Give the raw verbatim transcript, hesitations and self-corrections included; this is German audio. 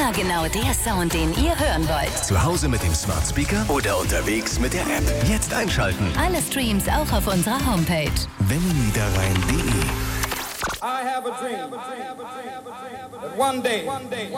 Immer genau der Sound, den ihr hören wollt. Zu Hause mit dem Smart Speaker oder unterwegs mit der App. Jetzt einschalten. Alle Streams auch auf unserer Homepage. wennniederrhein punkt de I have a dream that one day